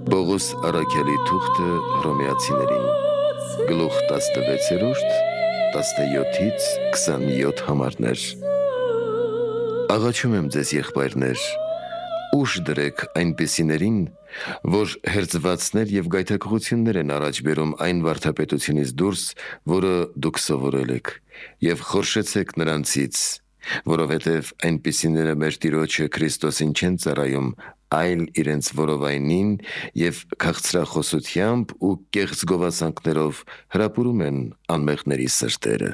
Պողոս առաքյալի թուղթը հռոմեացիներին, գլուխ 16-րդ, 17-ից 27 համարներ։ Աղաչում եմ ձեզ, եղբայրներ, ուշ դրեք այնպիսիներին, որ հերձվածներ և գայթակղություններ են առաջ բերում այն վարդապետությունից դուրս, որը դուք սովորել եք, և խորշեցեք նրանցից, որովհետև այնպիսիները մեր Տիրոջը Քրիստոսին չեն ծառայում, այլ իրենց որովայնին և քաղցրախոսությամբ ու կեղծ գովասանքներով հրապուրում են անմեղների սրտերը։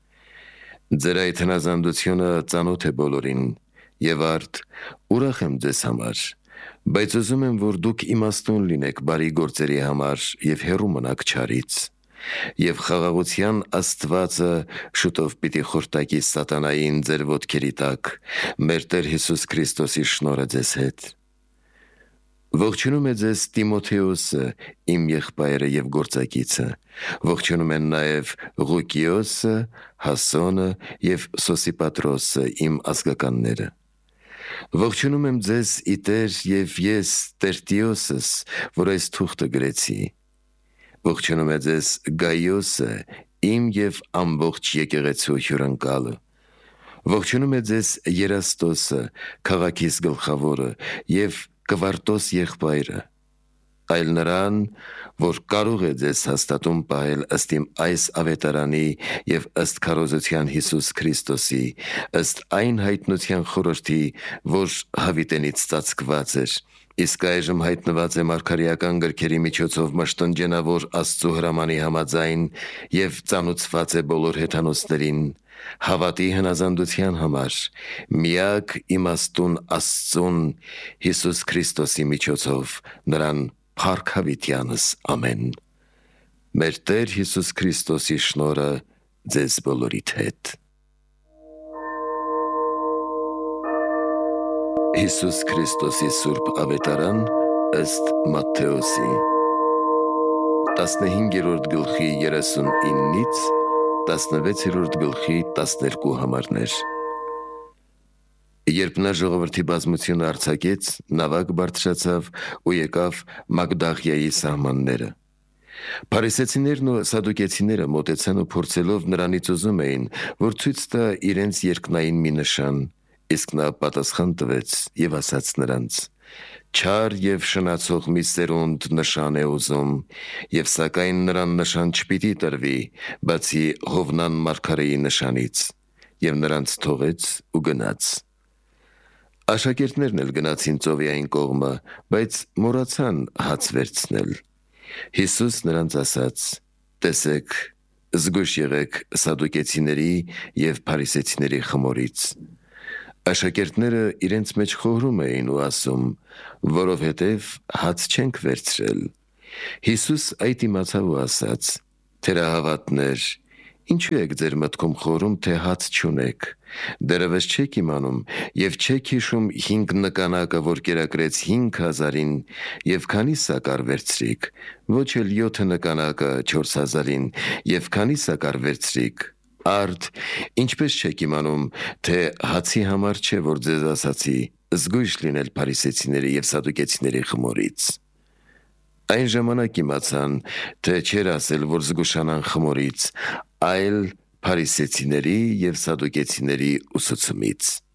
Ձեր այդ հնազանդությունը ծանոթ է բոլորին, և արդ ուրախ եմ ձեզ համար, բայց ուզում եմ, որ դուք իմաստուն լինեք բարի գործերի համար և հեռու մնաք չարից, և խաղաղության Աստվածը շուտով պիտի խորտակի սատանային ձեր ոտքերի տակ, մեր Տեր Հիսուս Քրիստոսի շնորհը ձեզ հետ։ Ողջունում է ձեզ Տիմոթեոսը, իմ եղբայրը և գործակիցը, ողջունում են նաև Ղուկիոսը, Հասոնը և Սոսիպատրոսը, իմ ազգականները։ Ողջունում եմ ձեզ ի Տեր և ես Տերտիոսս, որ այս թուղթը գրեցի։ Ողջունում է ձեզ Գայոսը, իմ և ամբողջ եկեղեցու հյուրընկալը։ Ողջունում է ձեզ Երաստոսը, քաղաքիս գլխավորը, և Կվարտոս եղբայրը, այլ նրան, որ կարող է ձեզ հաստատում պահել ըստ իմ այս ավետարանի և ըստ քարոզության Հիսուս Քրիստոսի, ըստ այն հայտնության խորհրդի, որ հավիտենից ծածկված էր, իսկ այժմ հայտնված է մարգարեական գրքերի միջոցով մշտնջենավոր Աստծու հրամանի համաձայն և ծանուցված է բոլոր հեթանոսներին, հավատի հնազանդության համար, միակ իմաստուն Աստծուն Հիսուս Քրիստոսի միջոցով, նրան փառք հավիտյանս, ամեն։ Մեր Տեր Հիսուս Քրիստոսի շնորհը ձեզ բոլորիդ հետ։ Հիսուս Քրիստոսի սուրբ ավետարան ըստ Մատթեոսի 15-րդ գլխի 39-ից 16-րդ գլխի 12 համարներ։ Երբ նա ժողովրդի բազմությունը արձակեց, նավակ բարձրացավ ու եկավ Մագդաղիայի սահմանները։ Փարիսեցիներն ու սադուկեցիները մոտեցան ու փորձելով նրանից ուզում էին, որ ցույց տա իրենց երկնային մի նշան, իսկ նա պատասխան տվեց և ասաց նրանց. «Չար և շնացող մի սերունդ նշան է ուզում, և սակայն նրան նշան չպիտի տրվի, բացի Հովնան մարգարեի նշանից, և նրանց թողեց ու գնաց»։ Աշակերտներն էլ գնացին ծովի այն կողմը, բայց մոռացան հաց վերցնել։ Հիսուս նրանց ասաց. «Տեսեք, զգույշ եղեք սադուկեցիների և փարիսեցիների խմորից»։ Աշակերտները իրենց մեջ խորհում էին ու ասում. «Որովհետև հաց չենք վերցրել»։ Հիսուս այդ իմացավ ու ասաց. «Թերահավատներ, ինչու եք ձեր մտքում խորհում, թե հաց չունեք։ Դեռևս չեք իմանում և չեք հիշում 5 նկանակը, որ կերակրեց 5,000-ին, և քանի սակար վերցրիք, ոչ էլ 7 նկանակը 4,000-ին, և քանի սակար վերցրիք։ Արդ ինչպես չեք իմանում, թե հացի համար չէ, որ ձեզ ասացի. զգույշ լինել փարիսեցիների և սադուկեցիների խմորից։ Այն ժամանակ իմացան, թե չէր ասել, որ զգուշանան խմորից, այլ փարիսեցիների և սադուկեցիների ուսուցումից։